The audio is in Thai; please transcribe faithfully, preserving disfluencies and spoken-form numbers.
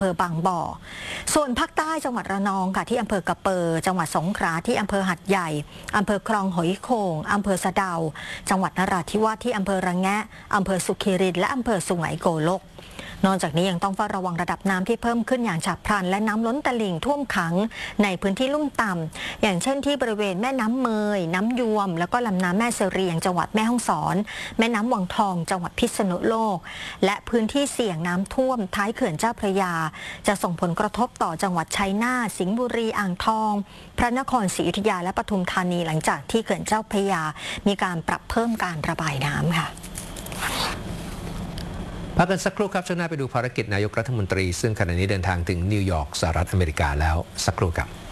ภอบางบ่อส่วนภาคใต้จังหวัดระนองค่ะที่อำเภอกระเปอจังหวัดสงขลาที่อำเภอหัดใหญ่อำเภอคลองหอยโข่งอำเภอสะเดาจังหวัดนราธิวาสที่อำเภอระแงะอำเภอสุขีรินและอำเภอสุไหงโกลกนอกจากนี้ยังต้องเฝ้าระวังระดับน้ำที่เพิ่มขึ้นอย่างฉับพลันและน้ำล้นตลิ่งท่วมขังในพื้นที่ลุ่มต่ำอย่างเช่นที่บริเวณแม่น้ำเมยน้ำยวมแล้วก็ลำน้ำแม่เสรียงจังหวัดแม่ฮ่องสอนแม่น้ำวังทองจังหวัดพิษณุโลกและพื้นที่เสี่ยงน้ำท่วมท้ายเขื่อนเจ้าพระยาจะส่งผลกระทบต่อจังหวัดชัยนาทสิงห์บุรีอ่างทองพระนครศรีอยุธยาและปทุมธานีหลังจากที่เขื่อนเจ้าพระยามีการปรับเพิ่มการระบายน้ำค่ะพักกันสักครู่ครับช่วงหน้าไปดูภารกิจนายกรัฐมนตรีซึ่งขณะนี้เดินทางถึงนิวยอร์กสหรัฐอเมริกาแล้วสักครู่ครับ